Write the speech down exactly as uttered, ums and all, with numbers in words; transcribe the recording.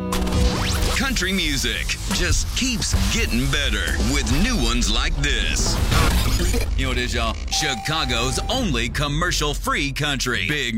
Country music just keeps getting better with new ones like this. You know what it is, y'all? Chicago's only commercial-free country. Big